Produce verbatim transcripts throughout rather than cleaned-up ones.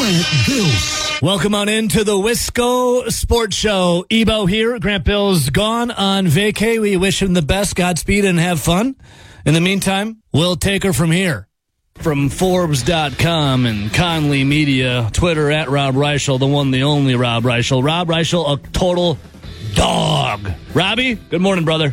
Grant Bills. Welcome on into the Wisco Sports Show. Ebo here. Grant Bills gone on vacay. We wish him the best. Godspeed and have fun. In the meantime, we'll take her from here. From Forbes dot com and Conley Media, Twitter at Rob Reichel, the one, the only Rob Reichel. Rob Reichel, a total dog. Robbie, good morning, brother.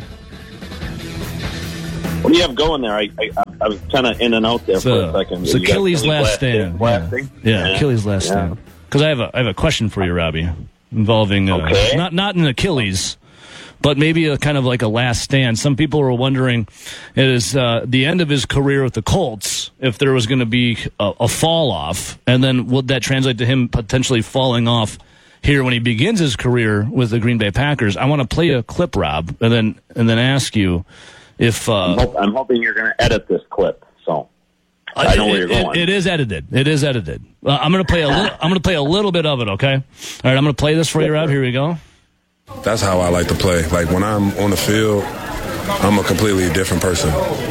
What do you have going there? I I, I was kind of in and out there so, for a second. It's Achilles' last stand. Yeah. Yeah, yeah, Achilles' last yeah. stand. Because I have a I have a question for you, Robbie, involving uh, okay. not not an Achilles, but maybe a kind of like a last stand. Some people were wondering, it is uh, the end of his career with the Colts, if there was going to be a, a fall off, and then would that translate to him potentially falling off here when he begins his career with the Green Bay Packers? I want to play a clip, Rob, and then and then ask you if uh, I'm, hope, I'm hoping you're going to edit this clip. So I know it, where you're going. It, it is edited. It is edited. Uh, I'm going to play a little. I'm going to play a little bit of it. Okay. All right. I'm going to play this for you, Rob. Here we go. That's how I like to play. Like, when I'm on the field, I'm a completely different person.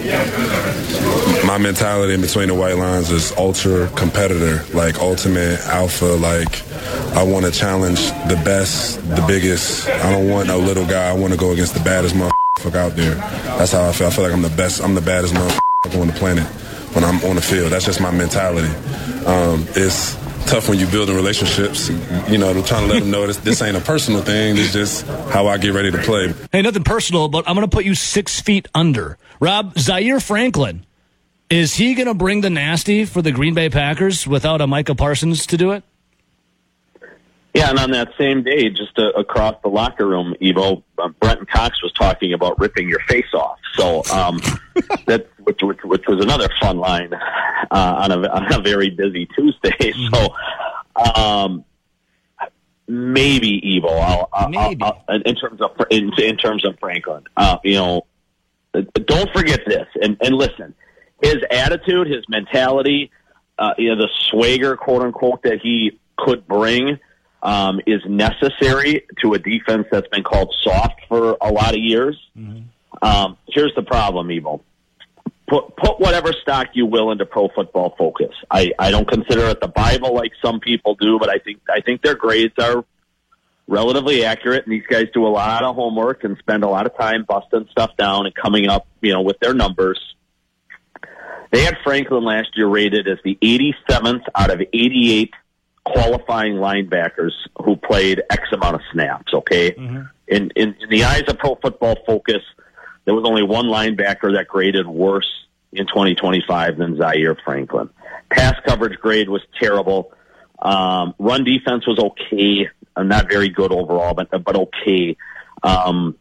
My mentality in between the white lines is ultra competitor, like ultimate alpha. Like, I want to challenge the best, the biggest. I don't want no little guy. I want to go against the baddest motherfucker out there. That's how I feel. I feel like I'm the best. I'm the baddest motherfucker on the planet when I'm on the field. That's just my mentality. Um, it's tough when you're building relationships, you know, trying to let them know this, this ain't a personal thing. It's just how I get ready to play. Hey, nothing personal, but I'm going to put you six feet under. Rob, Zaire Franklin, is he going to bring the nasty for the Green Bay Packers without a Micah Parsons to do it? Yeah, and on that same day, just uh, across the locker room, Evo, uh, Brenton Cox was talking about ripping your face off. So um, that which, which, which was another fun line uh, on, a, on a very busy Tuesday. So um, maybe Evo, I'll, I'll, maybe. I'll, I'll, in terms of in, in terms of Franklin, uh, you know, don't forget this, and, and listen, his attitude, his mentality, uh, you know, the swagger, quote unquote, that he could bring. Um, is necessary to a defense that's been called soft for a lot of years. Mm-hmm. Um, here's the problem, Evo. Put put whatever stock you will into Pro Football Focus. I, I don't consider it the Bible like some people do, but I think I think their grades are relatively accurate, and these guys do a lot of homework and spend a lot of time busting stuff down and coming up, you know, with their numbers. They had Franklin last year rated as the eighty-seventh out of eighty-eight qualifying linebackers who played X amount of snaps, okay? Mm-hmm. In, in in the eyes of Pro Football Focus, there was only one linebacker that graded worse in twenty twenty-five than Zaire Franklin. Pass coverage grade was terrible. Um, run defense was okay. Uh, not very good overall, but but okay. Um,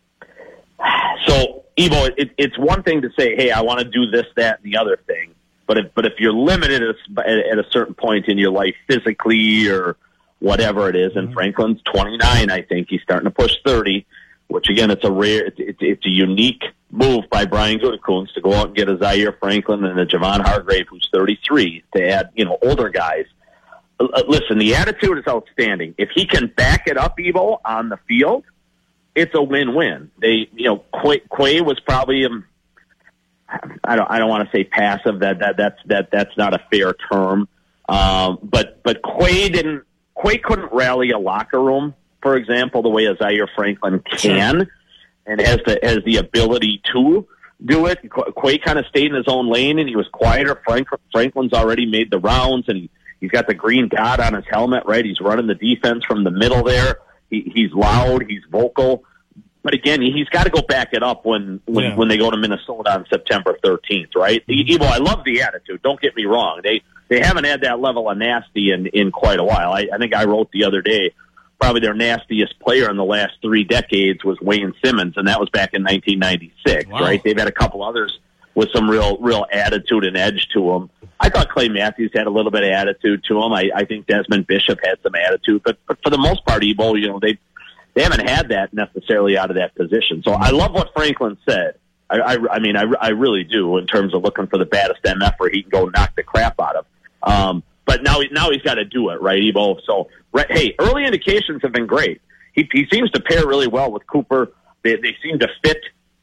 so, Evo, it, it's one thing to say, hey, I want to do this, that, and the other thing. But if, but if you're limited at a, at a certain point in your life physically or whatever it is, and mm-hmm. Franklin's twenty-nine, I think he's starting to push thirty, which again, it's a rare, it's, it's, it's a unique move by Brian Gutekunst to go out and get a Zaire Franklin and a Javon Hargrave who's thirty-three to add, you know, older guys. Uh, listen, the attitude is outstanding. If he can back it up, Evo, on the field, it's a win-win. They, you know, Quay, Quay was probably um, I don't. I don't want to say passive. That that that's that that's not a fair term. Um, but but Quay didn't. Quay couldn't rally a locker room, for example, the way a Zaire Franklin can, and has the has the ability to do it. Quay kind of stayed in his own lane, and he was quieter. Frank, Franklin's already made the rounds, and he, he's got the green dot on his helmet. Right, he's running the defense from the middle there. He, he's loud. He's vocal. But again, he's got to go back it up when when, yeah. when they go to Minnesota on September thirteenth, right? Evo, I love the attitude. Don't get me wrong. They they haven't had that level of nasty in, in quite a while. I, I think I wrote the other day, probably their nastiest player in the last three decades was Wayne Simmons, and that was back in nineteen ninety-six, wow. right? They've had a couple others with some real real attitude and edge to them. I thought Clay Matthews had a little bit of attitude to him. I, I think Desmond Bishop had some attitude, but, but for the most part, Evo, you know, they They haven't had that necessarily out of that position. So I love what Franklin said. I, I, I mean, I, I really do in terms of looking for the baddest M F where he can go knock the crap out of. Um, but now, now he's got to do it, right, Evo? So, right, hey, early indications have been great. He, he seems to pair really well with Cooper. They, they seem to fit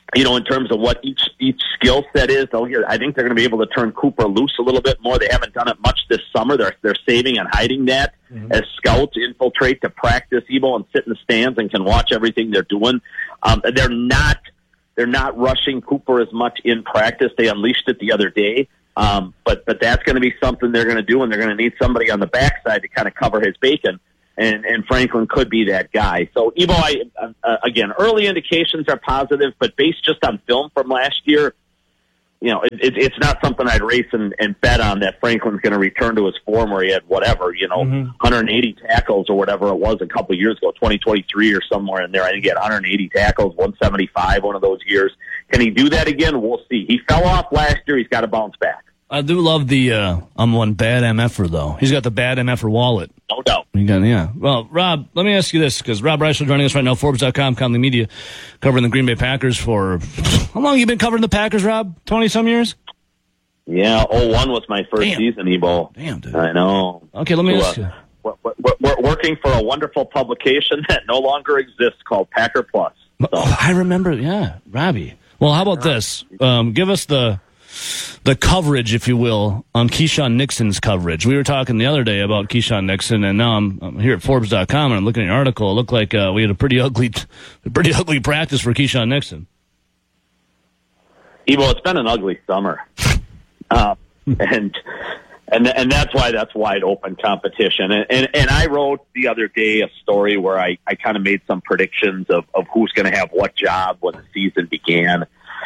you know, in terms of what each each skill set is, they'll get, I think they're going to be able to turn Cooper loose a little bit more. They haven't done it much this summer. They're they're saving and hiding that mm-hmm. as scouts infiltrate to practice, Ebo, and sit in the stands and can watch everything they're doing. Um, they're not they're not rushing Cooper as much in practice. They unleashed it the other day, um, but but that's going to be something they're going to do, and they're going to need somebody on the backside to kind of cover his bacon. And, and Franklin could be that guy. So, Ebo, I, uh, again, early indications are positive, but based just on film from last year, you know, it, it, it's not something I'd race and, and bet on that Franklin's going to return to his form where he had whatever, you know, mm-hmm. one hundred eighty tackles or whatever it was a couple of years ago, twenty twenty-three or somewhere in there. I think he had one hundred eighty tackles, one seventy-five one of those years. Can he do that again? We'll see. He fell off last year. He's got to bounce back. I do love the uh, I'm one bad M F-er, though. He's got the bad M F-er wallet. No doubt. You got, yeah. Well, Rob, let me ask you this, because Rob Reischel joining us right now, Forbes dot com, Conley Media, covering the Green Bay Packers for, how long have you been covering the Packers, Rob? twenty-some years? Yeah, oh one was my first Damn. season, Ebo. Damn, dude. I know. Okay, let me so, ask you. Uh, we're, we're, we're working for a wonderful publication that no longer exists called Packer Plus. So. Oh, I remember, yeah, Robbie. Well, how about this? Um, give us the... the coverage, if you will, on Keyshawn Nixon's coverage. We were talking the other day about Keyshawn Nixon, and now I'm, I'm here at Forbes dot com, and I'm looking at your article. It looked like uh, we had a pretty ugly pretty ugly practice for Keyshawn Nixon. Ebo, it's been an ugly summer. uh, and and and that's why that's wide open competition. And, and, and I wrote the other day a story where I, I kind of made some predictions of, of who's going to have what job when the season began.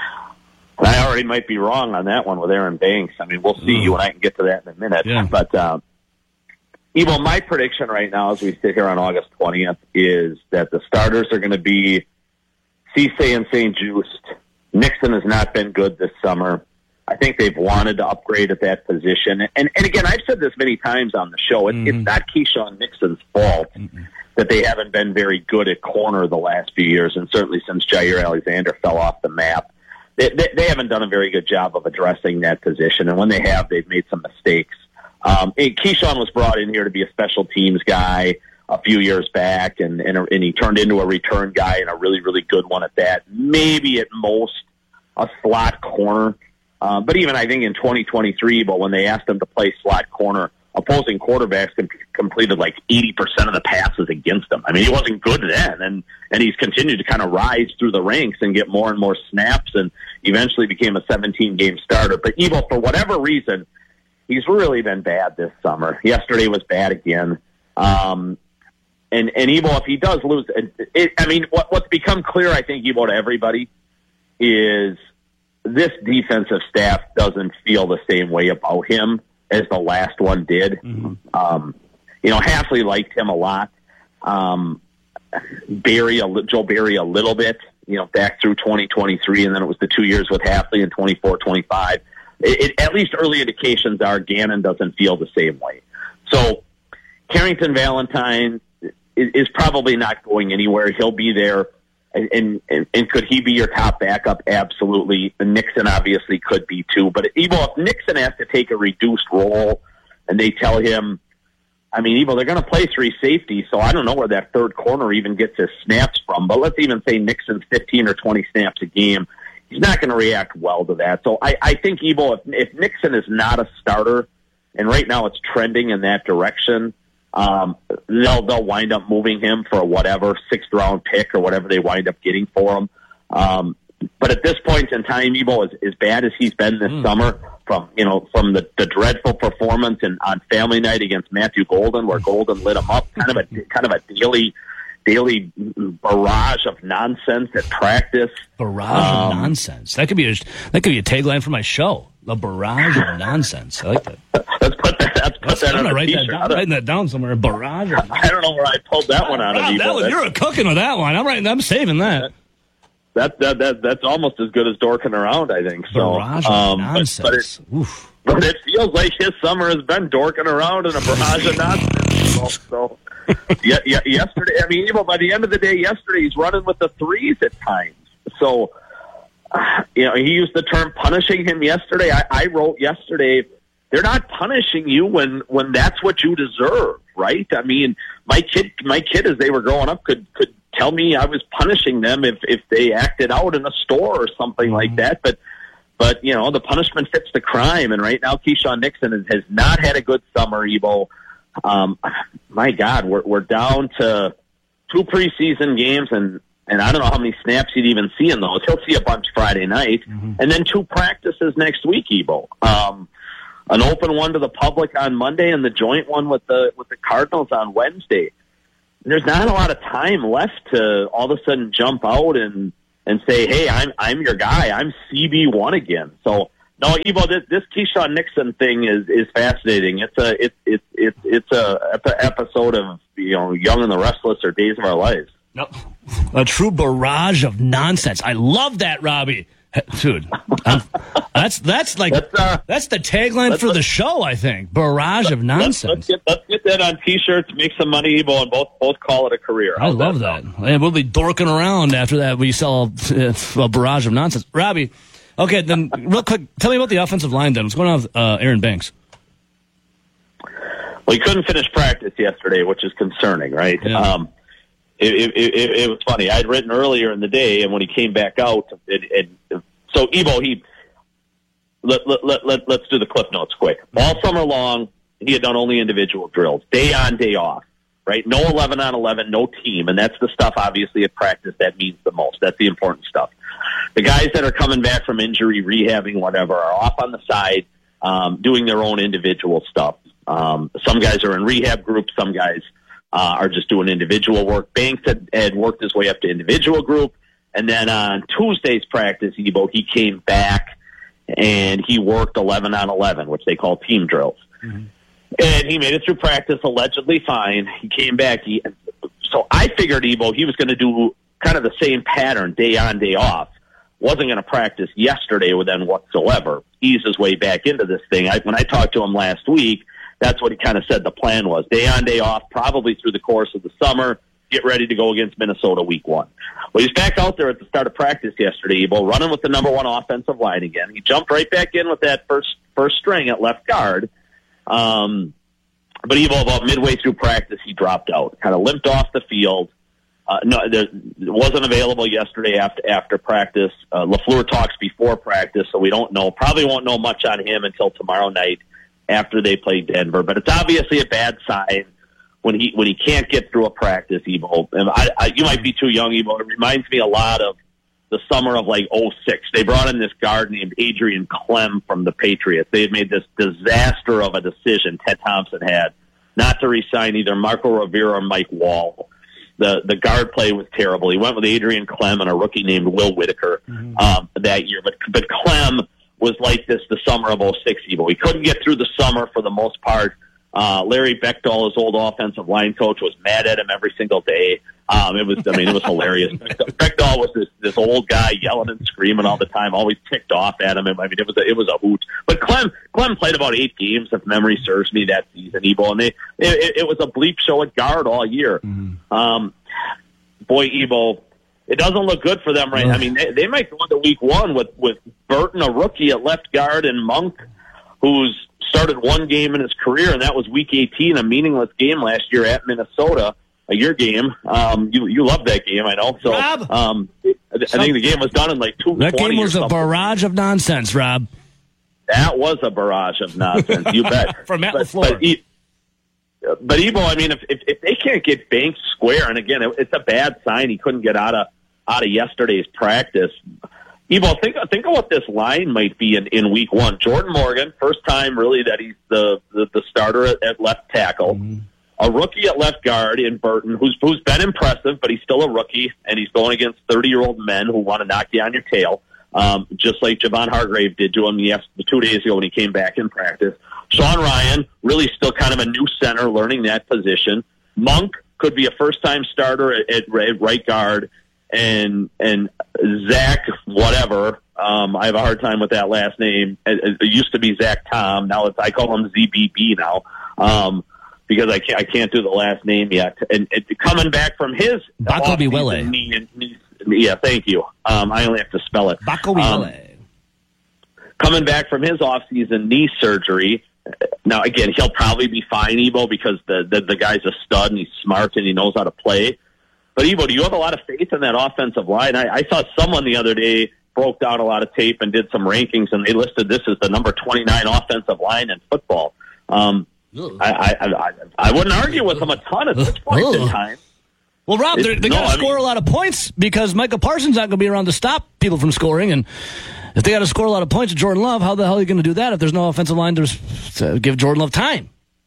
And I already might be wrong on that one with Aaron Banks. I mean, we'll see. You and I can get to that in a minute. Yeah. But, um, Ebo, my prediction right now as we sit here on August twentieth is that the starters are going to be Cisse and Saint Just. Nixon has not been good this summer. I think they've wanted to upgrade at that position. And, and again, I've said this many times on the show. It, mm-hmm. It's not Keyshawn Nixon's fault mm-hmm. that they haven't been very good at corner the last few years, and certainly since Jair Alexander fell off the map. They, they, they haven't done a very good job of addressing that position, and when they have, they've made some mistakes. Um, Keyshawn was brought in here to be a special teams guy a few years back, and, and, and he turned into a return guy and a really, really good one at that. Maybe at most a slot corner. Uh, but even I think in twenty twenty-three, but when they asked him to play slot corner, opposing quarterbacks com- completed like eighty percent of the passes against him. I mean, he wasn't good then, and, and he's continued to kind of rise through the ranks and get more and more snaps, and eventually became a seventeen-game starter. But Evo, for whatever reason, he's really been bad this summer. Yesterday was bad again. Um, and, and Evo, if he does lose, it, it, I mean, what, what's become clear, I think, Evo, to everybody is this defensive staff doesn't feel the same way about him as the last one did. Mm-hmm. Um, you know, Hafley liked him a lot. Um, Barry, a, Joe Barry a little bit, you know, back through twenty twenty-three, and then it was the two years with Hafley in twenty-four twenty-five. It, it, at least early indications are Gannon doesn't feel the same way. So Carrington Valentine is, is probably not going anywhere. He'll be there. And, and, and, and could he be your top backup? Absolutely. And Nixon obviously could be too. But even if Nixon has to take a reduced role and they tell him, I mean, Evo, they're going to play three safeties, so I don't know where that third corner even gets his snaps from. But let's even say Nixon's fifteen or twenty snaps a game. He's not going to react well to that. So I, I think, Evo, if, if Nixon is not a starter, and right now it's trending in that direction, Um, they'll they'll wind up moving him for whatever sixth round pick or whatever they wind up getting for him. Um, but at this point in time, Evo, as, as bad as he's been this mm. summer, from you know from the, the dreadful performance and on family night against Matthew Golden, where Golden lit him up, kind of a kind of a daily daily barrage of nonsense at practice. Barrage um, of nonsense. That could be a that could be a tagline for my show. A barrage of nonsense. I like that. Let's put that. Let's put that on a write t-shirt. That down, writing that down somewhere. A barrage. Of I don't know where I pulled that one out of. Rob, that was, you're a cooking with that one. I'm writing. I'm saving that. That that that that's almost as good as dorking around. I think so. Barrage of um, nonsense. But, but, it, Oof. but it feels like his summer has been dorking around in a barrage of nonsense. So, yeah, yeah, yesterday. I mean, even by the end of the day, yesterday he's running with the threes at times. So. You know, he used the term punishing him yesterday. I, I wrote yesterday, they're not punishing you when, when that's what you deserve, right? I mean, my kid, my kid, as they were growing up, could could tell me I was punishing them if, if they acted out in a store or something mm-hmm. like that. But, but, you know, the punishment fits the crime. And right now, Keyshawn Nixon has, has not had a good summer, Ebo. Um, my God, we're, we're down to two preseason games, and, and I don't know how many snaps he'd even see in those. He'll see a bunch Friday night, mm-hmm. and then two practices next week, Ebo. Um, an open one to the public on Monday and the joint one with the with the Cardinals on Wednesday. There's not a lot of time left to all of a sudden jump out and, and say, hey, I'm I'm your guy. I'm C B one again. So, no, Ebo, this, this Keyshawn Nixon thing is, is fascinating. It's a it's it's it's it's a episode of, you know, Young and the Restless or Days of Our Lives. No, a true barrage of nonsense. I love that, Robbie. Dude, I'm, that's that's like that's, uh, that's the tagline for the show. I think barrage of nonsense. Let's, let's, get, let's get that on T-shirts, make some money, Ebo, and both both call it a career. How's I love that, that. And we'll be dorking around after that. We sell a, a barrage of nonsense. Robbie, okay, then real quick, tell me about the offensive line. Then what's going on with uh, Aaron Banks? Well, he couldn't finish practice yesterday, which is concerning, right? Yeah. Um, It, it, it, it was funny. I'd written earlier in the day, and when he came back out, it, it, so Ebo, he let, let, let, let, let's do the clip notes quick. All summer long, he had done only individual drills, day on, day off, right? No eleven on eleven, no team, and that's the stuff, obviously, at practice that means the most. That's the important stuff. The guys that are coming back from injury, rehabbing, whatever, are off on the side um, doing their own individual stuff. Um, some guys are in rehab groups, some guys Uh, are just doing individual work. Banks had, had worked his way up to individual group. And then on Tuesday's practice, Ebo, he came back and he worked eleven on eleven, which they call team drills. Mm-hmm. And he made it through practice allegedly fine. He came back. He, so I figured, Ebo, he was going to do kind of the same pattern, day on, day off. Wasn't going to practice yesterday with them whatsoever. Ease his way back into this thing. I, when I talked to him last week, that's what he kind of said the plan was. Day on, day off, probably through the course of the summer, get ready to go against Minnesota week one. Well, he's back out there at the start of practice yesterday, Ebo, running with the number one offensive line again. He jumped right back in with that first first string at left guard. Um, but Ebo, about midway through practice, he dropped out, kind of limped off the field. Uh, no, there, it wasn't available yesterday after after practice. Uh, LaFleur talks before practice, so we don't know. Probably won't know much on him until tomorrow night after they play Denver. But it's obviously a bad sign when he when he can't get through a practice, Ebo. And I, I, you might be too young, Ebo. It reminds me a lot of the summer of like oh six. They brought in this guard named Adrian Clem from the Patriots. They had made this disaster of a decision, Ted Thompson had, not to re-sign either Marco Rivera or Mike Wall. The the guard play was terrible. He went with Adrian Clem and a rookie named Will Whitaker mm-hmm. um, that year. But but Clem was like this the summer of oh six, Ebo. He couldn't get through the summer for the most part. Uh, Larry Beckdahl, his old offensive line coach, was mad at him every single day. Um, it was, I mean, it was hilarious. Beckdahl was this, this old guy yelling and screaming all the time, always ticked off at him. I mean, it was a, it was a hoot. But Clem, Clem played about eight games, if memory serves me, that season, Ebo, and they, it, it was a bleep show at guard all year. Mm-hmm. Um, boy, Ebo, it doesn't look good for them right now. I mean, they, they might go into week one with, with Burton, a rookie at left guard, and Monk, who's started one game in his career, and that was week eighteen, a meaningless game last year at Minnesota, a year game. Um, you you loved that game, I know. So Rob, um, I, I think the game was done in like two twenty. That game was a barrage of nonsense, Rob. That was a barrage of nonsense, you bet. From Matt but, LaFleur. But, but Ebo, I mean, if, if if they can't get Banks square, and again, it, it's a bad sign he couldn't get out of out of yesterday's practice. Ebo, think think of what this line might be in, in week one. Jordan Morgan, first time really that he's the the, the starter at, at left tackle. Mm-hmm. A rookie at left guard in Burton, who's who's been impressive, but he's still a rookie, and he's going against thirty-year-old men who want to knock you on your tail, um, just like Javon Hargrave did to him yes, two days ago when he came back in practice. Sean Ryan, really still kind of a new center, learning that position. Monk could be a first-time starter at, at, at right guard. And and Zach, whatever, um, I have a hard time with that last name. It, it used to be Zach Tom. Now it's I call him Z B B now um, because I can't I can't do the last name yet. And it, coming back from his Bakobiwele. knee, knee, yeah, thank you. Um, I only have to spell it. Bakobiwele. Um, coming back from his off-season knee surgery. Now again, he'll probably be fine, Ebo, because the, the the guy's a stud and he's smart and he knows how to play. But, Evo, do you have a lot of faith in that offensive line? I, I saw someone the other day broke down a lot of tape and did some rankings, and they listed this as the number twenty-nine offensive line in football. Um, I, I, I, I wouldn't argue with them a ton at this point in time. Well, Rob, they no, got to I score mean, a lot of points because Micah Parsons not going to be around to stop people from scoring. And if they got to score a lot of points to Jordan Love, how the hell are you going to do that if there's no offensive line to, to give Jordan Love time?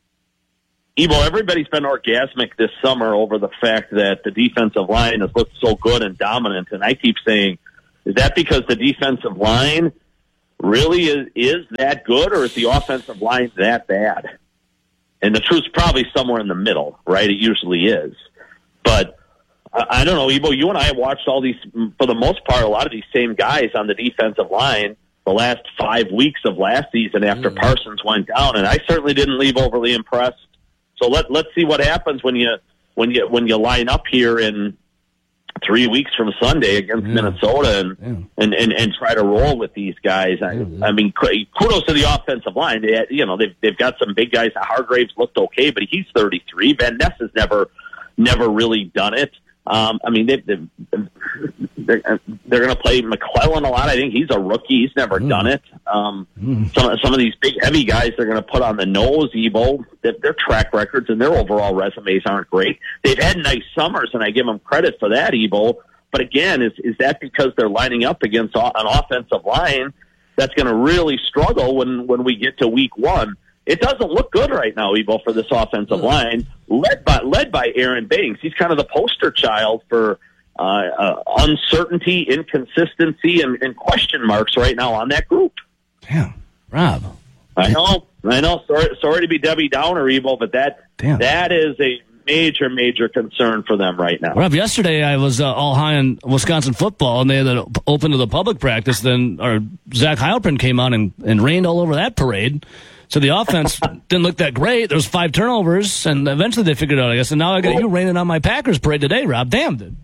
Evo, everybody's been orgasmic this summer over the fact that the defensive line has looked so good and dominant. And I keep saying, is that because the defensive line really is, is that good, or is the offensive line that bad? And the truth's probably somewhere in the middle, right? It usually is. But I don't know, Evo, you and I have watched all these, for the most part, a lot of these same guys on the defensive line the last five weeks of last season after mm. Parsons went down, and I certainly didn't leave overly impressed. So let, let's see what happens when you when you, when you line up here in three weeks from Sunday against yeah. Minnesota and, yeah. and, and, and try to roll with these guys. I, I mean, kudos to the offensive line. They had, you know, they've, they've got some big guys. Hargraves looked okay, but he's thirty-three. Van Ness has never never really done it. Um, I mean, they, they, they're, they're going to play McClellan a lot. I think he's a rookie. He's never mm. done it. Um, mm. some, some of these big, heavy guys they're going to put on the nose, Evo, their, their track records and their overall resumes aren't great. They've had nice summers, and I give them credit for that, Evo. But again, is, is that because they're lining up against an offensive line that's going to really struggle when, when we get to week one? It doesn't look good right now, Evo, for this offensive line, led by led by Aaron Banks. He's kind of the poster child for uh, uh, uncertainty, inconsistency, and, and question marks right now on that group. Damn, Rob. I know, I know. Sorry, sorry to be Debbie Downer, Evo, but that Damn. that is a major, major concern for them right now. Rob, yesterday I was uh, all high on Wisconsin football, and they had it open to the public practice. Then our Zach Heilprin came on and, and rained all over that parade. So the offense didn't look that great. There was five turnovers, and eventually they figured it out, I guess. And now I got you raining on my Packers parade today, Rob. Damn, dude.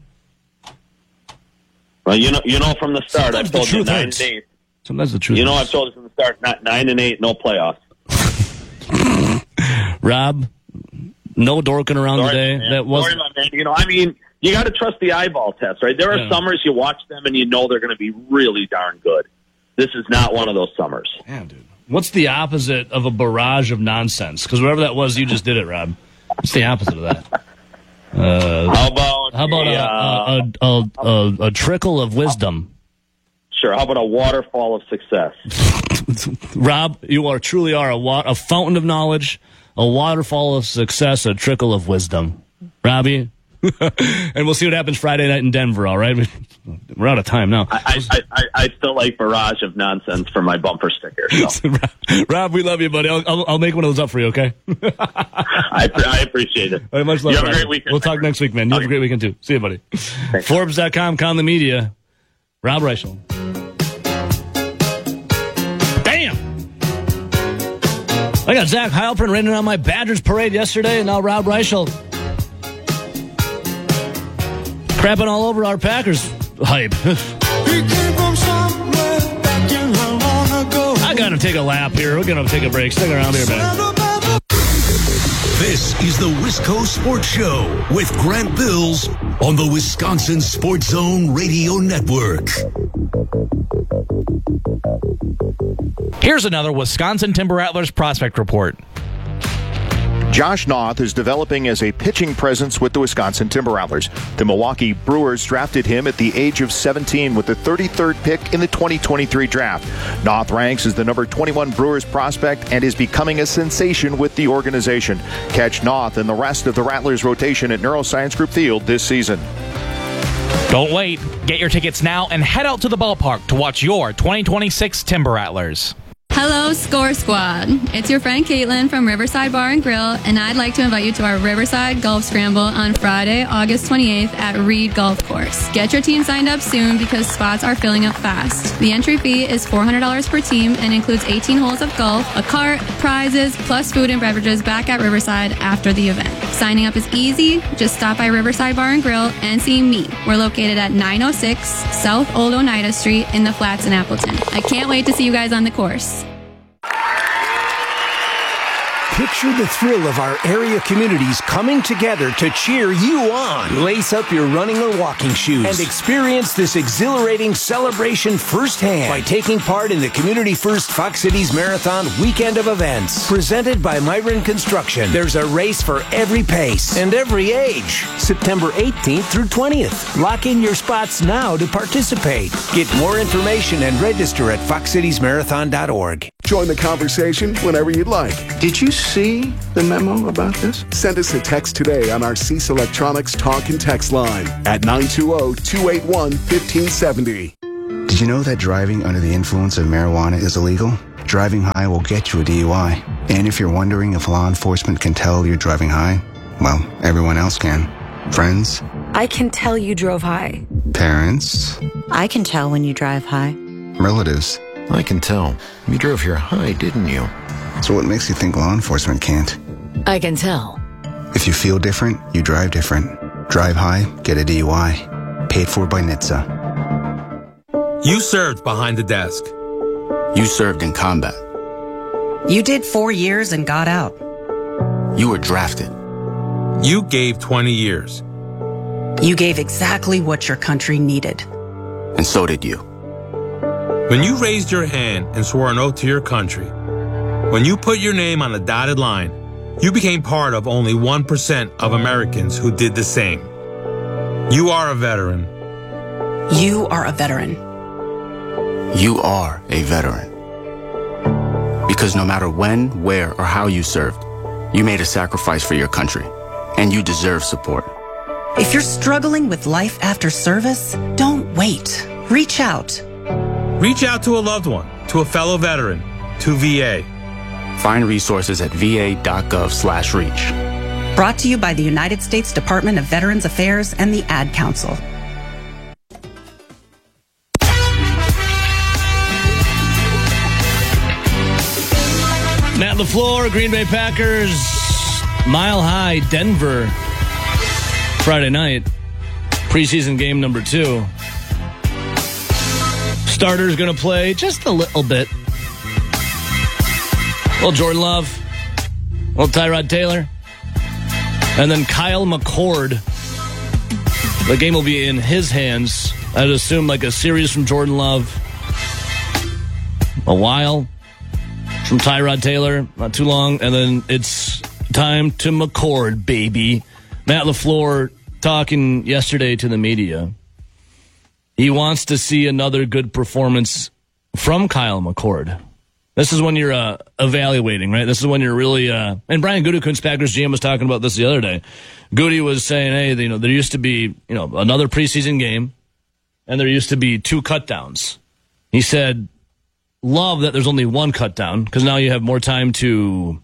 Well, you know, you know from the start, I've told you nine hurts. and eight. Sometimes the truth. You know, hurts. I've told you from the start, not nine and eight, no playoffs. Rob, no dorking around Sorry, today. Man. That was. Sorry, my man. You know, I mean, you got to trust the eyeball test, right? There are yeah. summers you watch them and you know they're going to be really darn good. This is not one of those summers. Damn, dude. What's the opposite of a barrage of nonsense? Because whatever that was, you just did it, Rob. What's the opposite of that? Uh, how about how about a, a, a, a, a, a trickle of wisdom? Sure. How about a waterfall of success? Rob, you are truly are a, wa- a fountain of knowledge, a waterfall of success, a trickle of wisdom. Robbie, and we'll see what happens Friday night in Denver, all right? We're out of time now. I, I, I, I still like barrage of nonsense for my bumper sticker. So. Rob, we love you, buddy. I'll, I'll, I'll make one of those up for you, okay? I, I appreciate it. All right, much love, you have Rob. a great weekend. We'll talk next week, man. You okay. have a great weekend, too. See you, buddy. Thanks. Forbes dot com, Conley Media. Rob Reichel. Damn! I got Zach Heilprin raining on my Badgers parade yesterday, and now Rob Reichel crapping all over our Packers hype. I gotta take a lap here. We're gonna take a break. Stick around here, man. This is the Wisco Sports Show with Grant Bills on the Wisconsin Sports Zone Radio Network. Here's another Wisconsin Timber Rattlers prospect report. Josh Noth is developing as a pitching presence with the Wisconsin Timber Rattlers. The Milwaukee Brewers drafted him at the age of seventeen with the thirty-third pick in the twenty twenty-three draft. Noth ranks as the number twenty-one Brewers prospect and is becoming a sensation with the organization. Catch Noth and the rest of the Rattlers rotation at Neuroscience Group Field this season. Don't wait. Get your tickets now and head out to the ballpark to watch your twenty twenty-six Timber Rattlers. Hello, Score Squad. It's your friend Caitlin from Riverside Bar and Grill, and I'd like to invite you to our Riverside Golf Scramble on Friday, August twenty-eighth at Reed Golf Course. Get your team signed up soon because spots are filling up fast. The entry fee is four hundred dollars per team and includes eighteen holes of golf, a cart, prizes, plus food and beverages back at Riverside after the event. Signing up is easy. Just stop by Riverside Bar and Grill and see me. We're located at nine oh six South Old Oneida Street in the Flats in Appleton. I can't wait to see you guys on the course. Quit Picture the thrill of our area communities coming together to cheer you on. Lace up your running or walking shoes and experience this exhilarating celebration firsthand by taking part in the Community First Fox Cities Marathon weekend of events. Presented by Myron Construction, there's a race for every pace and every age. September eighteenth through twentieth. Lock in your spots now to participate. Get more information and register at fox cities marathon dot org. Join the conversation whenever you'd like. Did you see the memo about this? Send us a text today on our Cease Electronics talk and text line at nine two zero, two eight one, one five seven zero. Did you know that driving under the influence of marijuana is illegal? Driving high will get you a D U I. And if you're wondering if law enforcement can tell you're driving high, well, everyone else can. Friends? I can tell you drove high. Parents? I can tell when you drive high. Relatives? I can tell. You drove here high, didn't you? So what makes you think law enforcement can't? I can tell. If you feel different, you drive different. Drive high, get a D U I. Paid for by N H T S A. You served behind the desk. You served in combat. You did four years and got out. You were drafted. You gave twenty years. You gave exactly what your country needed. And so did you. When you raised your hand and swore an oath to your country, when you put your name on a dotted line, you became part of only one percent of Americans who did the same. You are a veteran. You are a veteran. You are a veteran. Because no matter when, where, or how you served, you made a sacrifice for your country, and you deserve support. If you're struggling with life after service, don't wait. Reach out. Reach out to a loved one, to a fellow veteran, to V A. Find resources at v a dot gov slash reach. Brought to you by the United States Department of Veterans Affairs and the Ad Council. Matt LaFleur, Green Bay Packers, Mile High, Denver, Friday night, preseason game number two. Starter's going to play just a little bit. Well, Jordan Love, well, Tyrod Taylor, and then Kyle McCord. The game will be in his hands. I'd assume like a series from Jordan Love, a while from Tyrod Taylor, not too long, and then it's time to McCord, baby. Matt LaFleur talking yesterday to the media. He wants to see another good performance from Kyle McCord. This is when you're uh, evaluating, right? This is when you're really, uh, and Brian Gutekunst, Packers G M, was talking about this the other day. Goody was saying, hey, you know, there used to be, you know, another preseason game, and there used to be two cutdowns. He said, love that there's only one cutdown, because now you have more time to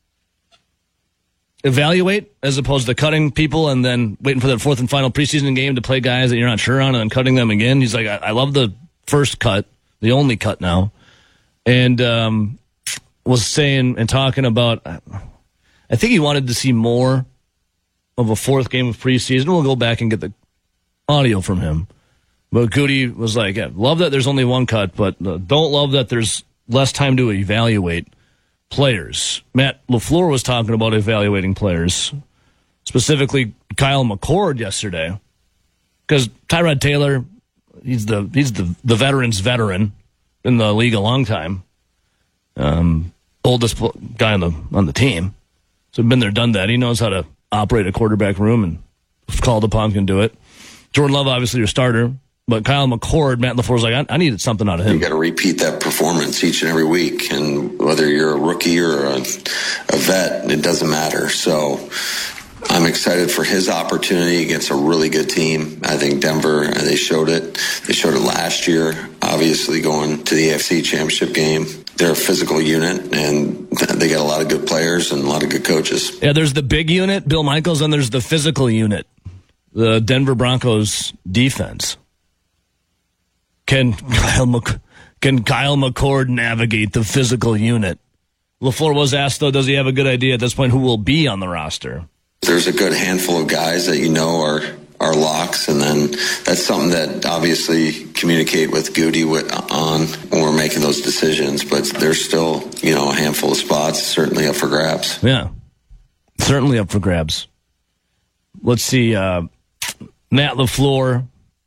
evaluate as opposed to cutting people and then waiting for that fourth and final preseason game to play guys that you're not sure on and then cutting them again. He's like, I, I love the first cut, the only cut now. And um, was saying and talking about, I think he wanted to see more of a fourth game of preseason. We'll go back and get the audio from him. But Goody was like, yeah, love that there's only one cut, but uh, don't love that there's less time to evaluate players. Matt LaFleur was talking about evaluating players, specifically Kyle McCord yesterday, because Tyrod Taylor, he's the he's the the veteran's veteran, in the league a long time, um, oldest guy on the on the team, so been there, done that. He knows how to operate a quarterback room, and if called upon can do it. Jordan Love, obviously your starter. But Kyle McCord, Matt LaFleur's like, I, I needed something out of him. You got to repeat that performance each and every week. And whether you're a rookie or a, a vet, it doesn't matter. So I'm excited for his opportunity against a really good team. I think Denver, they showed it. They showed it last year, obviously going to the A F C Championship game. They're a physical unit, and they got a lot of good players and a lot of good coaches. Yeah, there's the big unit, Bill Michaels, and there's the physical unit, the Denver Broncos defense. Can Kyle, Mc, can Kyle McCord navigate the physical unit? LaFleur was asked, though, does he have a good idea at this point who will be on the roster? There's a good handful of guys that you know are our locks, and then that's something that obviously communicate with Goody on when we're making those decisions. But there's still, you know, a handful of spots certainly up for grabs. Yeah, certainly up for grabs. Let's see, uh, Matt LaFleur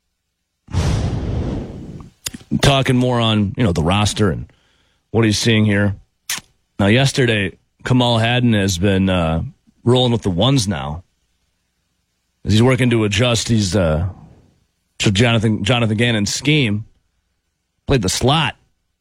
talking more on, you know, the roster and what he's seeing here. Now, yesterday, Kamal Hadden has been uh, rolling with the ones now. As he's working to adjust he's uh, to Jonathan Jonathan Gannon's scheme. Played the slot.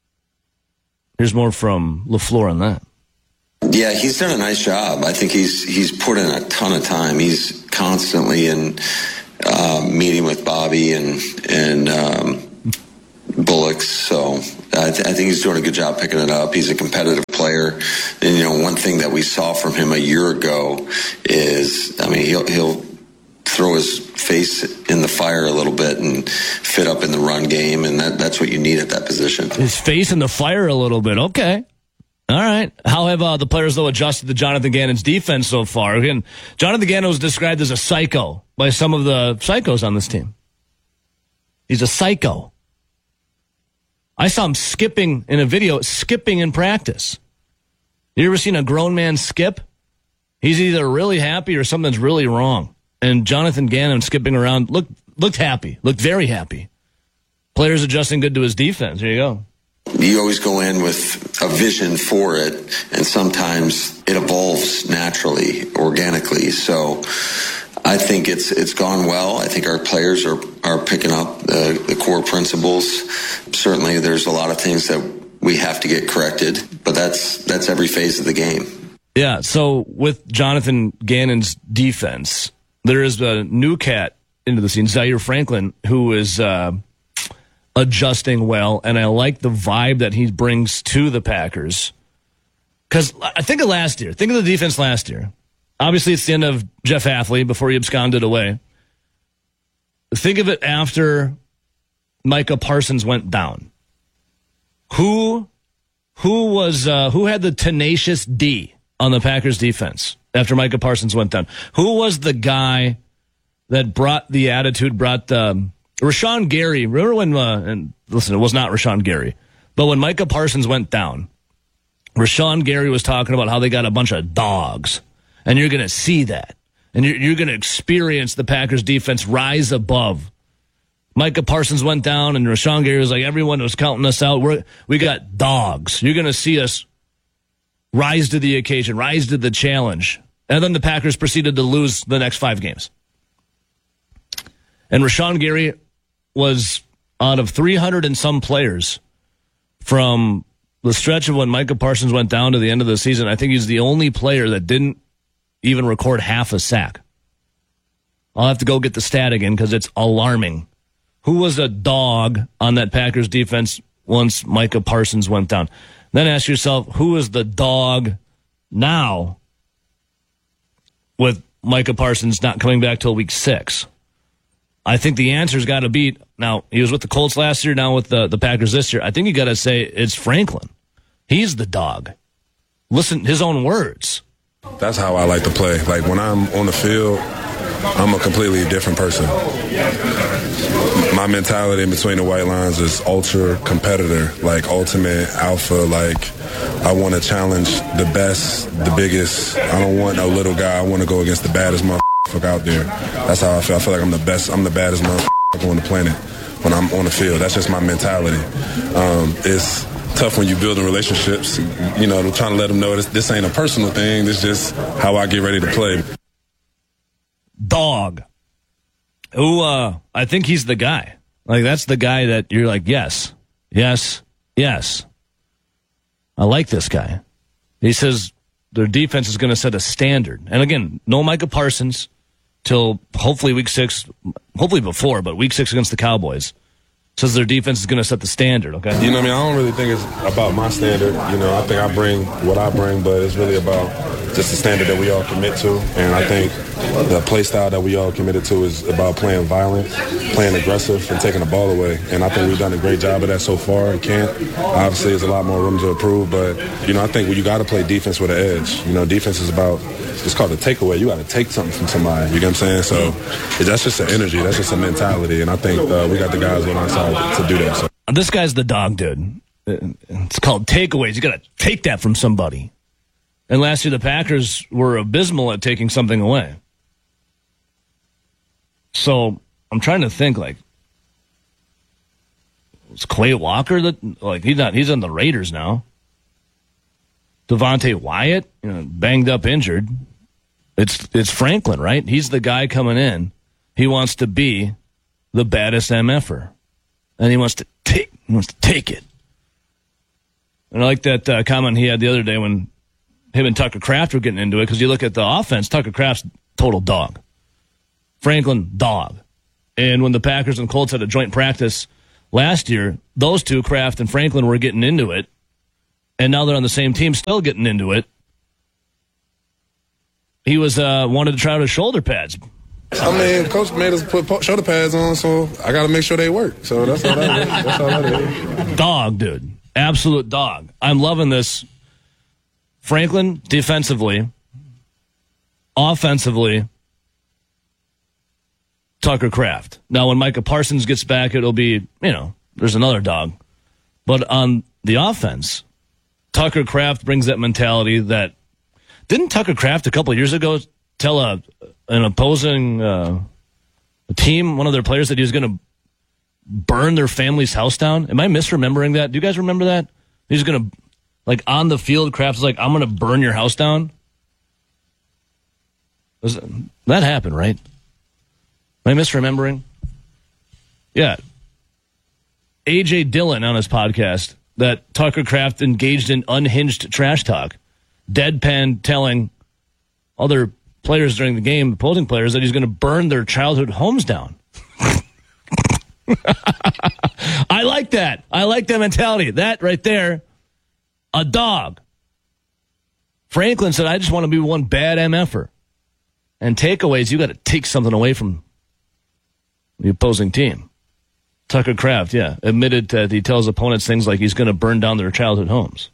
Here's more from LaFleur on that. Yeah, he's done a nice job. I think he's he's put in a ton of time. He's constantly in uh, meeting with Bobby and and um, Bullocks. So I, th- I think he's doing a good job picking it up. He's a competitive player. And, you know, one thing that we saw from him a year ago is, I mean, he'll he'll throw his face in the fire a little bit and fit up in the run game, and that, that's what you need at that position. His face in the fire a little bit. Okay. All right. How have uh, the players, though, adjusted to Jonathan Gannon's defense so far? Again, Jonathan Gannon was described as a psycho by some of the psychos on this team. He's a psycho. I saw him skipping in a video, skipping in practice. You ever seen a grown man skip? He's either really happy or something's really wrong. And Jonathan Gannon skipping around looked looked happy, looked very happy. Players adjusting good to his defense. There you go. You always go in with a vision for it, and sometimes it evolves naturally, organically. So I think it's it's gone well. I think our players are, are picking up the, the core principles. Certainly there's a lot of things that we have to get corrected, but that's that's every phase of the game. Yeah, so with Jonathan Gannon's defense, there is a new cat into the scene, Zaire Franklin, who is uh, adjusting well, and I like the vibe that he brings to the Packers. Because I think of last year. Think of the defense last year. Obviously, it's the end of Jeff Hafley before he absconded away. Think of it after Micah Parsons went down. Who, who was uh, who had the tenacious D on the Packers defense after Micah Parsons went down? Who was the guy that brought the attitude, brought the... Rashawn Gary, remember when, uh, and listen, it was not Rashawn Gary, but when Micah Parsons went down, Rashawn Gary was talking about how they got a bunch of dogs, and you're going to see that, and you're, you're going to experience the Packers defense rise above. Micah Parsons went down, and Rashawn Gary was like, everyone was counting us out. We're, we got dogs. You're going to see us rise to the occasion, rise to the challenge. And then the Packers proceeded to lose the next five games. And Rashawn Gary was out of three hundred and some players from the stretch of when Micah Parsons went down to the end of the season. I think he's the only player that didn't even record half a sack. I'll have to go get the stat again because it's alarming. Who was a dog on that Packers defense once Micah Parsons went down? Then ask yourself, who is the dog now with Micah Parsons not coming back till week six? I think the answer's got to be, now, he was with the Colts last year, now with the, the Packers this year. I think you got to say it's Franklin. He's the dog. Listen, his own words. That's how I like to play. Like, when I'm on the field, I'm a completely different person. My mentality in between the white lines is ultra competitor, like ultimate alpha. Like, I want to challenge the best, the biggest. I don't want no little guy. I want to go against the baddest motherfucker out there. That's how I feel. I feel like I'm the best. I'm the baddest motherfucker on the planet when I'm on the field. That's just my mentality. Um, it's tough when you're building relationships. You know, trying to let them know this, this ain't a personal thing. This is just how I get ready to play. Dog. Who, uh, I think he's the guy. Like, that's the guy that you're like, yes, yes, yes. I like this guy. He says their defense is going to set a standard. And again, no Micah Parsons till hopefully week six, hopefully before, but week six against the Cowboys. says their defense is going to set the standard, okay? You know what I mean? I don't really think it's about my standard. You know, I think I bring what I bring, but it's really about just the standard that we all commit to. And I think the play style that we all committed to is about playing violent, playing aggressive, and taking the ball away. And I think we've done a great job of that so far. And can't. Obviously, there's a lot more room to improve. But, you know, I think you got to play defense with an edge. You know, defense is about, it's called a takeaway. You got to take something from somebody. You know what I'm saying? So that's just an energy. That's just a mentality. And I think uh, we got the guys on our side to do that. So. This guy's the dog, dude. It's called takeaways. You got to take that from somebody. And last year, the Packers were abysmal at taking something away. So I'm trying to think, like, is Quay Walker that, like, he's not, he's on the Raiders now. Devontae Wyatt, you know, banged up, injured. It's it's Franklin, right? He's the guy coming in. He wants to be the baddest M F-er. And he wants to take, he wants to take it. And I like that uh, comment he had the other day when him and Tucker Kraft were getting into it, because you look at the offense, Tucker Kraft's total dog. Franklin, dog. And when the Packers and Colts had a joint practice last year, those two, Kraft and Franklin, were getting into it. And now they're on the same team, still getting into it. He was uh, wanted to try out his shoulder pads. I mean, Coach made us put shoulder pads on, so I got to make sure they work. So that's all that is. That's all that is. Dog, dude. Absolute dog. I'm loving this. Franklin, defensively. Offensively, Tucker Kraft. Now, when Micah Parsons gets back, it'll be, you know, there's another dog. But on the offense, Tucker Kraft brings that mentality that, didn't Tucker Kraft a couple of years ago tell a an opposing uh, team, one of their players, that he was going to burn their family's house down? Am I misremembering that? Do you guys remember that? He's going to, like, on the field, Kraft's like, I'm going to burn your house down? Was, that happened, right? Am I misremembering? Yeah. A J Dillon on his podcast that Tucker Kraft engaged in unhinged trash talk, deadpan telling other players during the game, opposing players, that he's going to burn their childhood homes down. I like that. I like that mentality. That right there, a dog. Franklin said, I just want to be one bad M F-er. And takeaways, you got to take something away from the opposing team. Tucker Kraft, yeah, admitted that he tells opponents things like he's going to burn down their childhood homes.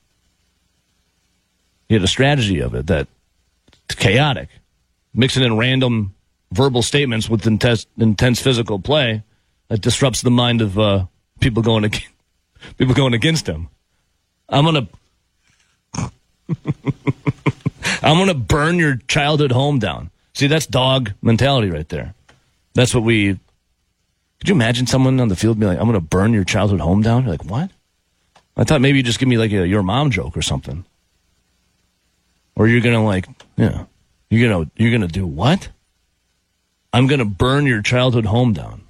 He had a strategy of it that's chaotic. Mixing in random verbal statements with intense, intense physical play that disrupts the mind of uh, people going against, people going against him. I'm gonna, I'm gonna burn your childhood home down. See, that's dog mentality right there. That's what we. Could you imagine someone on the field being like, "I'm gonna burn your childhood home down"? You're like, what? I thought maybe you just give me like a your mom joke or something, or you're gonna like, yeah, you're gonna you're gonna do what? I'm gonna burn your childhood home down.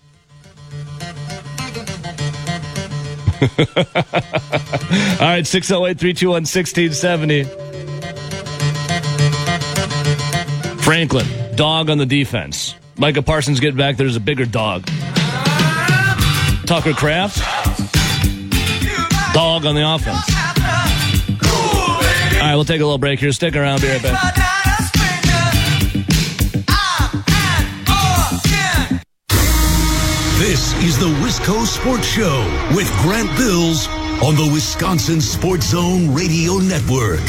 All right, six oh eight, three two one, one six seven oh. Franklin, dog on the defense. Micah Parsons get back, there's a bigger dog. Tucker Kraft, dog on the offense. All right, we'll take a little break here. Stick around, be right back. This is the Wisco Sports Show with Grant Bills on the Wisconsin Sports Zone Radio Network.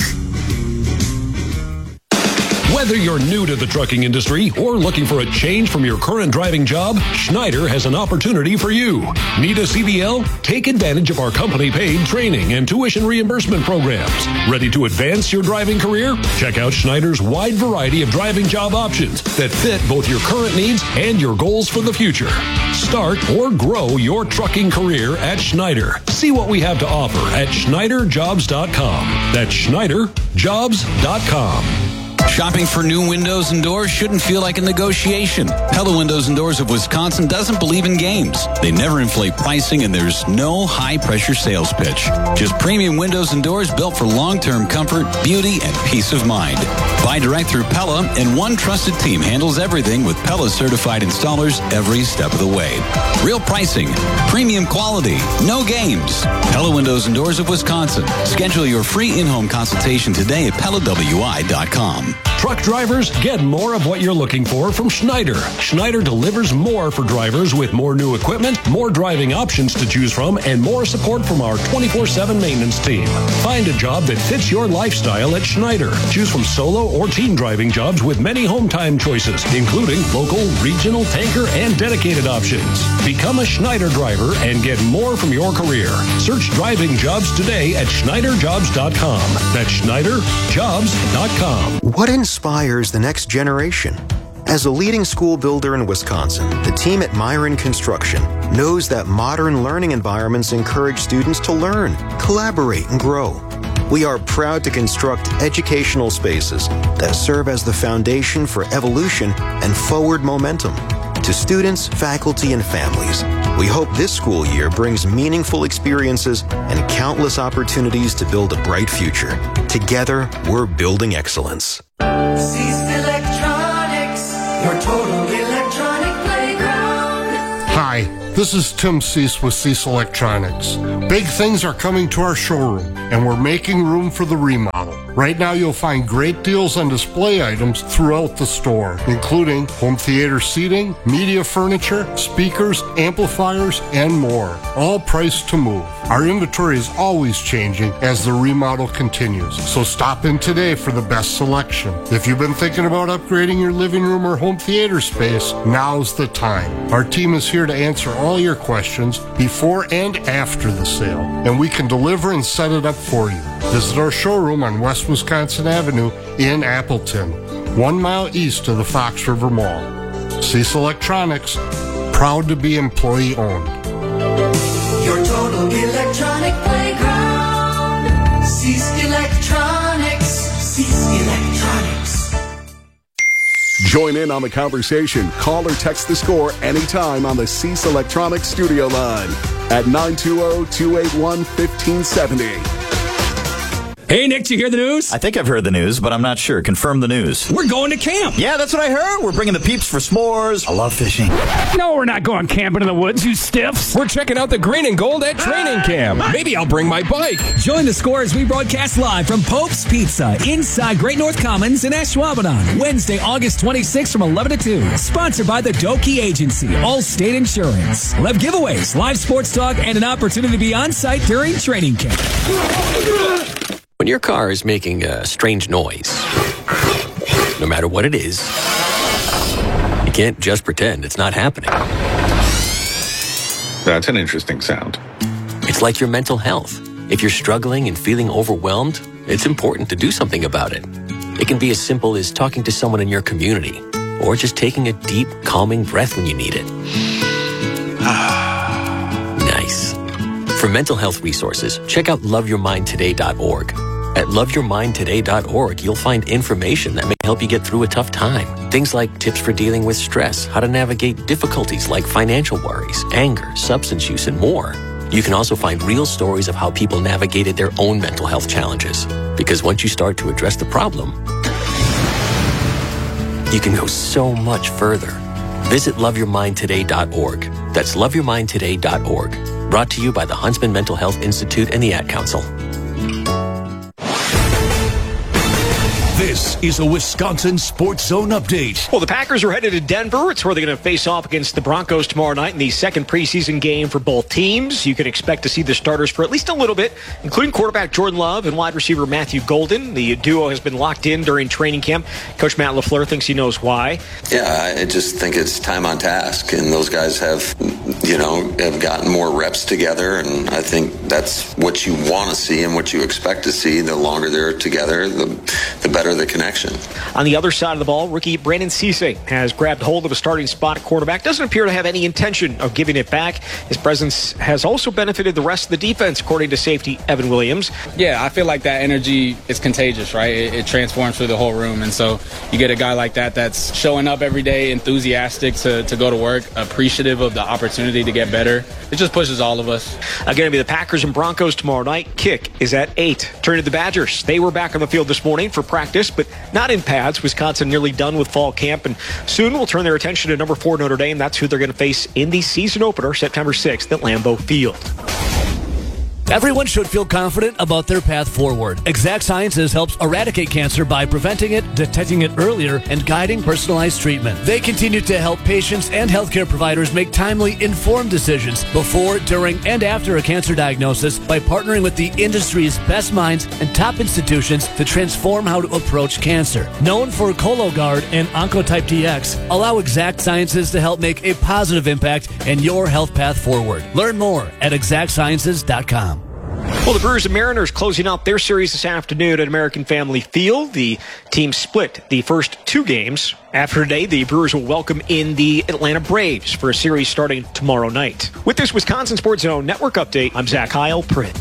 Whether you're new to the trucking industry or looking for a change from your current driving job, Schneider has an opportunity for you. Need a C D L? Take advantage of our company-paid training and tuition reimbursement programs. Ready to advance your driving career? Check out Schneider's wide variety of driving job options that fit both your current needs and your goals for the future. Start or grow your trucking career at Schneider. See what we have to offer at Schneider Jobs dot com. That's Schneider Jobs dot com. Shopping for new windows and doors shouldn't feel like a negotiation. Pella Windows and Doors of Wisconsin doesn't believe in games. They never inflate pricing, and there's no high-pressure sales pitch. Just premium windows and doors built for long-term comfort, beauty, and peace of mind. Buy direct through Pella, and one trusted team handles everything with Pella-certified installers every step of the way. Real pricing, premium quality, no games. Pella Windows and Doors of Wisconsin. Schedule your free in-home consultation today at Pella W I dot com. Truck drivers, get more of what you're looking for from Schneider. Schneider delivers more for drivers with more new equipment, more driving options to choose from, and more support from our twenty-four seven maintenance team. Find a job that fits your lifestyle at Schneider. Choose from solo or team driving jobs with many home time choices, including local, regional, tanker, and dedicated options. Become a Schneider driver and get more from your career. Search driving jobs today at Schneider Jobs dot com. That's Schneider Jobs dot com. What inspires the next generation? As a leading school builder in Wisconsin, the team at Myron Construction knows that modern learning environments encourage students to learn, collaborate, and grow. We are proud to construct educational spaces that serve as the foundation for evolution and forward momentum. To students, faculty, and families, we hope this school year brings meaningful experiences and countless opportunities to build a bright future. Together, we're building excellence. Cease Electronics, your total electronic playground. Hi, this is Tim Cease with Cease Electronics. Big things are coming to our showroom, and we're making room for the remodel. Right now, you'll find great deals on display items throughout the store, including home theater seating, media furniture, speakers, amplifiers, and more, all priced to move. Our inventory is always changing as the remodel continues, so stop in today for the best selection. If you've been thinking about upgrading your living room or home theater space, now's the time. Our team is here to answer all your questions before and after the sale, and we can deliver and set it up for you. Visit our showroom on West Wisconsin Avenue in Appleton, one mile east of the Fox River Mall. Cease Electronics, proud to be employee owned. Your total electronic playground. Cease Electronics. Cease Electronics. Join in on the conversation. Call or text the score anytime on the Cease Electronics studio line at nine two zero, two eight one, one five seven zero. Hey, Nick, did you hear the news? I think I've heard the news, but I'm not sure. Confirm the news. We're going to camp. Yeah, that's what I heard. We're bringing the peeps for s'mores. I love fishing. No, we're not going camping in the woods, you stiffs. We're checking out the green and gold at training camp. Maybe I'll bring my bike. Join the score as we broadcast live from Pope's Pizza inside Great North Commons in Ashwaubenon. Wednesday, August twenty-sixth from eleven to two. Sponsored by the Doki Agency, Allstate Insurance. We'll have giveaways, live sports talk, and an opportunity to be on site during training camp. When your car is making a strange noise, no matter what it is, you can't just pretend it's not happening. That's an interesting sound. It's like your mental health. If you're struggling and feeling overwhelmed, it's important to do something about it. It can be as simple as talking to someone in your community, or just taking a deep, calming breath when you need it. Nice. For mental health resources, check out love your mind today dot org. At love your mind today dot org, you'll find information that may help you get through a tough time. Things like tips for dealing with stress, how to navigate difficulties like financial worries, anger, substance use, and more. You can also find real stories of how people navigated their own mental health challenges. Because once you start to address the problem, you can go so much further. Visit love your mind today dot org. That's love your mind today dot org. Brought to you by the Huntsman Mental Health Institute and the Ad Council. This is a Wisconsin Sports Zone update. Well, the Packers are headed to Denver. It's where they're going to face off against the Broncos tomorrow night in the second preseason game for both teams. You can expect to see the starters for at least a little bit, including quarterback Jordan Love and wide receiver Matthew Golden. The duo has been locked in during training camp. Coach Matt LaFleur thinks he knows why. Yeah, I just think it's time on task, and those guys have, you know, have gotten more reps together, and I think that's what you want to see and what you expect to see. The longer they're together, the the better the connection. On the other side of the ball, rookie Brandon Cisse has grabbed hold of a starting spot at quarterback. Doesn't appear to have any intention of giving it back. His presence has also benefited the rest of the defense, according to safety Evan Williams. Yeah, I feel like that energy is contagious, right? It, it transforms through the whole room, and so you get a guy like that that's showing up every day, enthusiastic to, to go to work, appreciative of the opportunity to get better. It just pushes all of us. Again, it'll be the Packers and Broncos tomorrow night. Kick is at eight. Turning to the Badgers. They were back on the field this morning for practice, but not in pads. Wisconsin nearly done with fall camp, and soon will turn their attention to number four Notre Dame. That's who they're going to face in the season opener September sixth at Lambeau Field. Everyone should feel confident about their path forward. Exact Sciences helps eradicate cancer by preventing it, detecting it earlier, and guiding personalized treatment. They continue to help patients and healthcare providers make timely, informed decisions before, during, and after a cancer diagnosis by partnering with the industry's best minds and top institutions to transform how to approach cancer. Known for Cologuard and Oncotype D X, allow Exact Sciences to help make a positive impact in your health path forward. Learn more at exact sciences dot com. Well, the Brewers and Mariners closing out their series this afternoon at American Family Field. The team split the first two games. After today, the Brewers will welcome in the Atlanta Braves for a series starting tomorrow night. With this Wisconsin Sports Zone Network update, I'm Zach Heil, Print.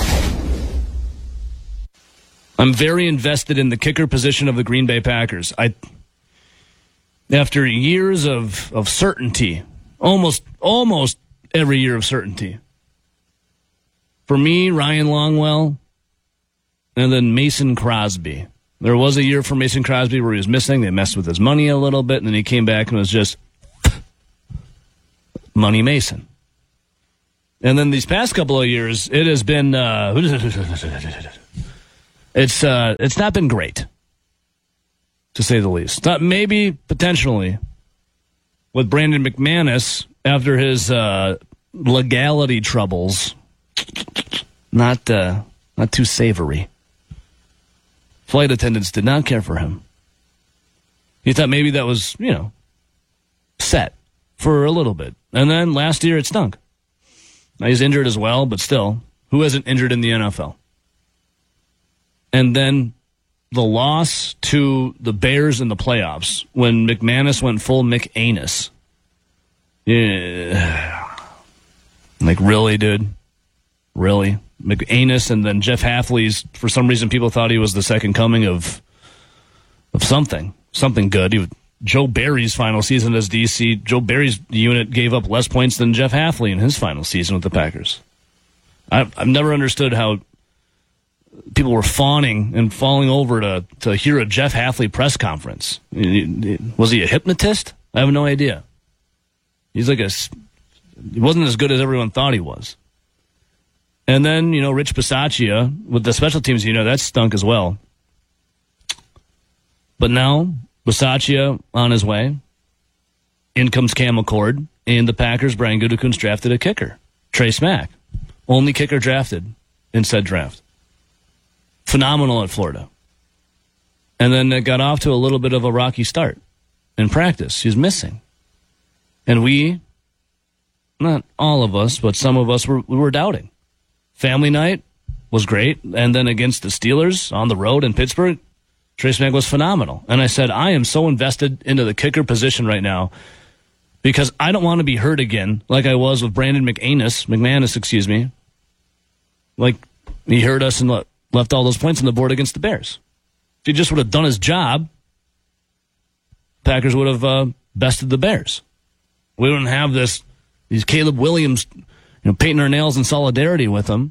I'm very invested in the kicker position of the Green Bay Packers. I, after years of, of certainty, almost almost every year of certainty, for me, Ryan Longwell, and then Mason Crosby. There was a year for Mason Crosby where he was missing. They messed with his money a little bit, and then he came back and was just Money Mason. And then these past couple of years, it has been uh, it's uh, it's not been great, to say the least. Not maybe potentially with Brandon McManus after his uh, legality troubles. Not uh, not too savory. Flight attendants did not care for him. He thought maybe that was, you know, set for a little bit. And then last year it stunk. Now he's injured as well, but still, who isn't injured in the N F L? And then the loss to the Bears in the playoffs when McManus went full McAnus. Yeah. Like, really, dude? Really? McAnus, and then Jeff Hafley's, for some reason, people thought he was the second coming of of something. Something good. He was, Joe Barry's final season as D C, Joe Barry's unit gave up less points than Jeff Hafley in his final season with the Packers. I've, I've never understood how people were fawning and falling over to, to hear a Jeff Hafley press conference. Was he a hypnotist? I have no idea. He's like a... He wasn't as good as everyone thought he was. And then, you know, Rich Bisaccia, with the special teams, you know, that stunk as well. But now, Bisaccia on his way. In comes Cam McCord. And the Packers, Brian Gutekunst, drafted a kicker. Trey Smack. Only kicker drafted in said draft. Phenomenal at Florida. And then it got off to a little bit of a rocky start in practice. He's missing. And we, not all of us, but some of us were, we were doubting. Family night was great, and then against the Steelers on the road in Pittsburgh, Trey Smack was phenomenal. And I said, I am so invested into the kicker position right now because I don't want to be hurt again like I was with Brandon McAnus, McManus, excuse me. Like, he hurt us and left all those points on the board against the Bears. If he just would have done his job, Packers would have uh, bested the Bears. We wouldn't have this, these Caleb Williams, you know, painting our nails in solidarity with them.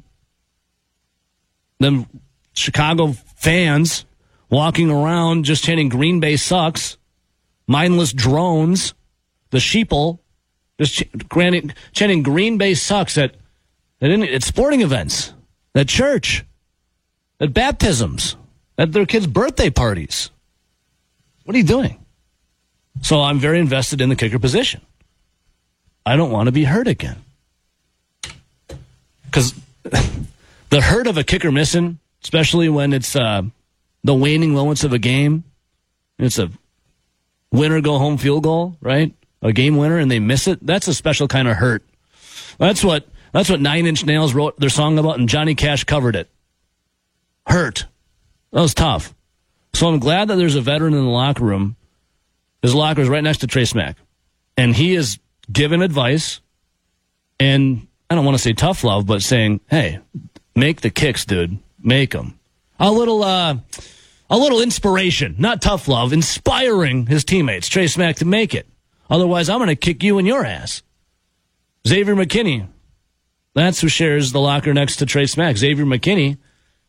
Then Chicago fans walking around just chanting Green Bay sucks, mindless drones, the sheeple, just ch- chanting Green Bay sucks at, at, any, at sporting events, at church, at baptisms, at their kids' birthday parties. What are you doing? So I'm very invested in the kicker position. I don't want to be hurt again. Because the hurt of a kicker missing, especially when it's uh, the waning moments of a game, it's a winner go home field goal, right? A game winner, and they miss it. That's a special kind of hurt That's what that's what Nine Inch Nails wrote their song about, and Johnny Cash covered it. Hurt. That was tough. So I'm glad that there's a veteran in the locker room. His locker is right next to Trace Mack. And he is giving advice, and I don't want to say tough love, but saying, hey, make the kicks, dude. Make them. A little, uh, a little inspiration, not tough love, inspiring his teammates, Trace Mack, to make it. Otherwise, I'm going to kick you in your ass. Xavier McKinney, that's who shares the locker next to Trace Mack. Xavier McKinney,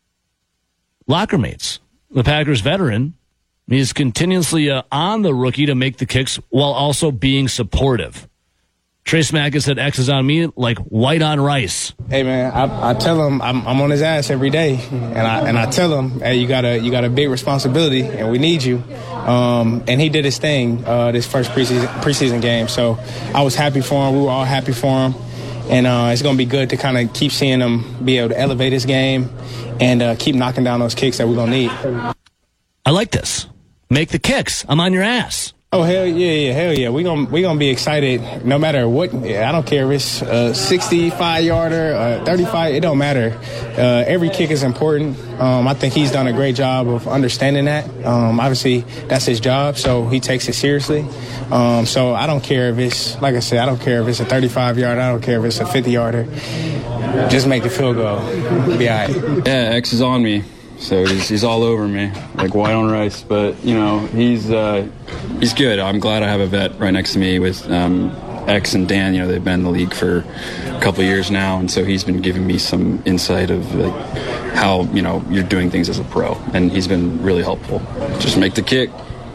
locker mates. The Packers veteran, he's continuously uh, on the rookie to make the kicks while also being supportive. Trace Mack has said X is on me like white on rice. Hey man, I, I tell him I'm, I'm on his ass every day, and I and I tell him, hey, you got a you got a big responsibility, and we need you. Um, and he did his thing uh, this first preseason preseason game, so I was happy for him. We were all happy for him, and uh, it's going to be good to kind of keep seeing him be able to elevate his game and uh, keep knocking down those kicks that we're going to need. I like this. Make the kicks. I'm on your ass. Oh, hell yeah, yeah, hell yeah. We're going we gonna be excited no matter what. I don't care if it's a sixty-five-yarder, uh, thirty-five, it don't matter. Uh, every kick is important. Um, I think he's done a great job of understanding that. Um, obviously, that's his job, so he takes it seriously. Um, so I don't care if it's, like I said, I don't care if it's a thirty-five-yarder. I don't care if it's a fifty-yarder. Just make the field goal. Be all right. Yeah, X is on me. So he's, he's all over me, like white on rice. But, you know, he's uh, he's good. I'm glad I have a vet right next to me with um, X and Dan. You know, they've been in the league for a couple of years now, and so he's been giving me some insight of like how, you know, you're doing things as a pro. And he's been really helpful. Just make the kick.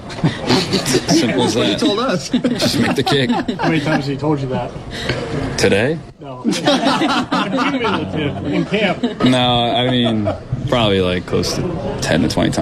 Simple as that. You told us. Just make the kick. How many times has he told you that? Today? No. In camp. No, I mean, probably like close to ten to twenty times.